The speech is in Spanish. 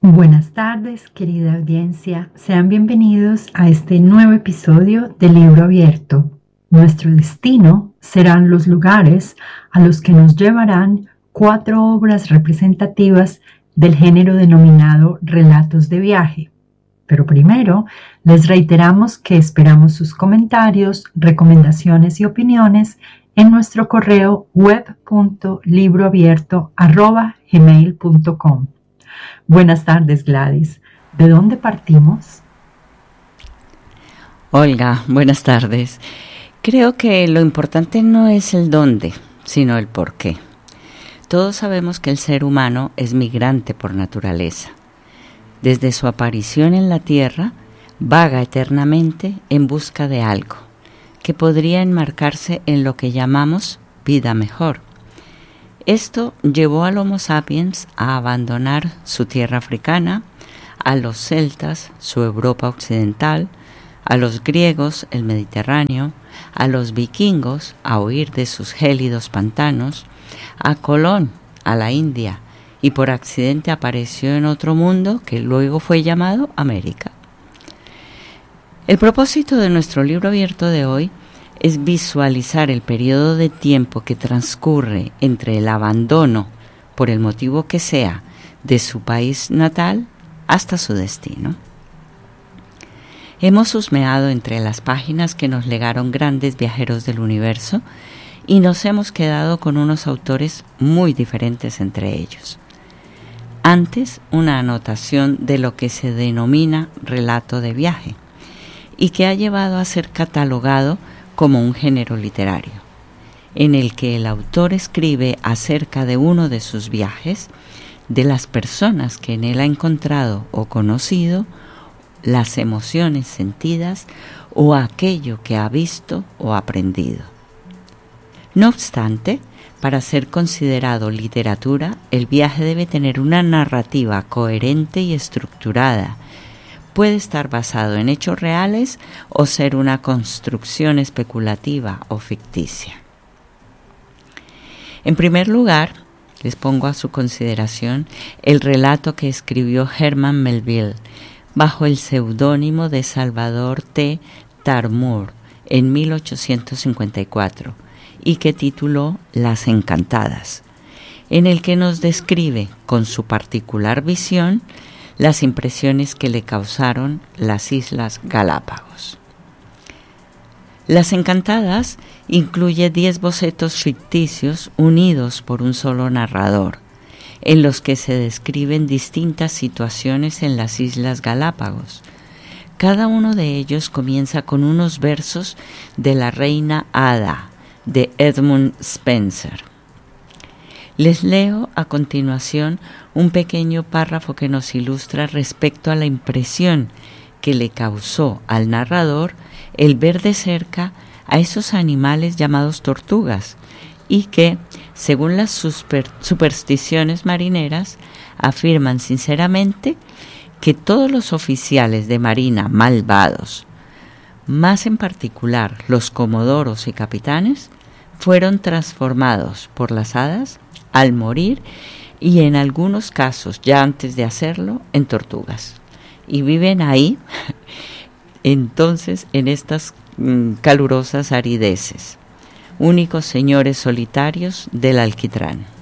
Buenas tardes, querida audiencia. Sean bienvenidos a este nuevo episodio de Libro Abierto. Nuestro destino serán los lugares a los que nos llevarán 4 obras representativas del género denominado relatos de viaje. Pero primero, les reiteramos que esperamos sus comentarios, recomendaciones y opiniones en nuestro correo web.libroabierto@gmail.com. Buenas tardes, Gladys. ¿De dónde partimos? Olga, buenas tardes. Creo que lo importante no es el dónde, sino el por qué. Todos sabemos que el ser humano es migrante por naturaleza. Desde su aparición en la Tierra, vaga eternamente en busca de algo, que podría enmarcarse en lo que llamamos vida mejor. Esto llevó al Homo sapiens a abandonar su tierra africana, a los celtas su Europa occidental, a los griegos el Mediterráneo, a los vikingos a huir de sus gélidos pantanos, a Colón a la India, y por accidente apareció en otro mundo que luego fue llamado América. El propósito de nuestro libro abierto de hoy es visualizar el periodo de tiempo que transcurre entre el abandono, por el motivo que sea, de su país natal hasta su destino. Hemos husmeado entre las páginas que nos legaron grandes viajeros del universo y nos hemos quedado con unos autores muy diferentes entre ellos. Antes, una anotación de lo que se denomina relato de viaje y que ha llevado a ser catalogado como un género literario, en el que el autor escribe acerca de uno de sus viajes, de las personas que en él ha encontrado o conocido, las emociones sentidas o aquello que ha visto o aprendido. No obstante, para ser considerado literatura, el viaje debe tener una narrativa coherente y estructurada. Puede estar basado en hechos reales o ser una construcción especulativa o ficticia. En primer lugar, les pongo a su consideración el relato que escribió Herman Melville bajo el seudónimo de Salvador T. Tarrmore en 1854 y que tituló Las Encantadas, en el que nos describe con su particular visión las impresiones que le causaron las Islas Galápagos. Las Encantadas incluye 10 bocetos ficticios unidos por un solo narrador, en los que se describen distintas situaciones en las Islas Galápagos. Cada uno de ellos comienza con unos versos de La Reina Ada, de Edmund Spenser. Les leo a continuación un pequeño párrafo que nos ilustra respecto a la impresión que le causó al narrador el ver de cerca a esos animales llamados tortugas y que, según las supersticiones marineras, afirman sinceramente que todos los oficiales de marina malvados, más en particular los comodoros y capitanes, fueron transformados por las hadas al morir y en algunos casos, ya antes de hacerlo, en tortugas. Y viven ahí, entonces, en estas calurosas arideces, únicos señores solitarios del alquitrán.